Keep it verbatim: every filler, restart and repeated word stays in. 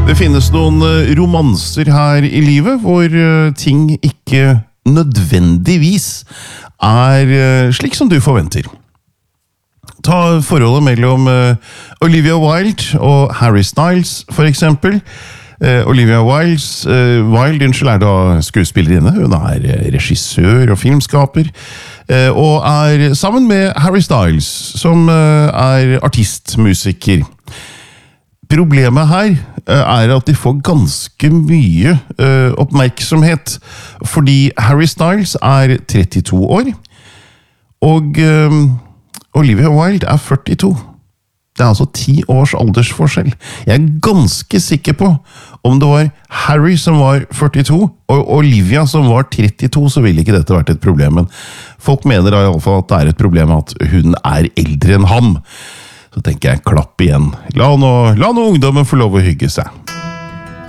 Det finnes noen romanser her i livet hvor ting ikke nødvendigvis er slik som du forventer. Ta forholdet mellom Olivia Wilde og Harry Styles, for eksempel. Olivia Wildes, Wilde unnskyld, er da skuespillerinne. Hun er regissør og filmskaper, og er sammen med Harry Styles, som er artistmusiker. Problemet her er at de får ganske mye uh, oppmerksomhet, fordi Harry Styles er trettito år, og uh, Olivia Wilde er førtito. Det er altså ti års aldersforskjell. Jeg er ganske sikker på om det var Harry som var førtito, og Olivia som var trettito, så ville ikke dette vært et problem. Men folk mener da i alle fall at det er et problem at hun er eldre enn ham. Så tenker jeg, klapp igjen. La nå, la nå ungdommen få lov å hygge seg.